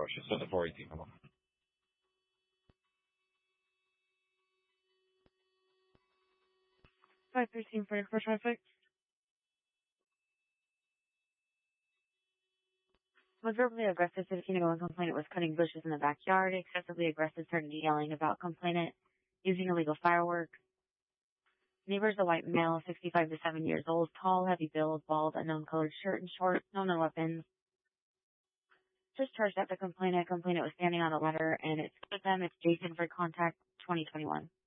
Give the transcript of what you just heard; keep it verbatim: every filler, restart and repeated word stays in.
ferocious. That's a four eighteen. Come on. five thirteen for for traffic. Was verbally aggressive to the Kinago and complainant was cutting bushes in the backyard. Excessively aggressive, started yelling about complainant using illegal fireworks. Neighbors, a white male, sixty-five to seven years old, tall, heavy build, bald, unknown colored shirt and shorts, no known weapons. Just charged at the complainant. Complainant was standing on a ladder, and it's with them. It's Jason for contact twenty twenty-one.